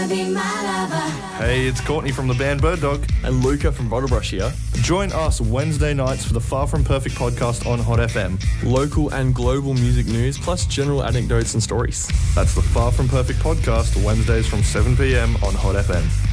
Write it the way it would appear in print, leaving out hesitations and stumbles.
be my lover. Hey, it's Courtney from the band Bird Dog. And Luca from Bottlebrush here. Join us Wednesday nights for the Far From Perfect podcast on Hot FM. Local and global music news, plus general anecdotes and stories. That's the Far From Perfect podcast, Wednesdays from 7 p.m. on Hot FM.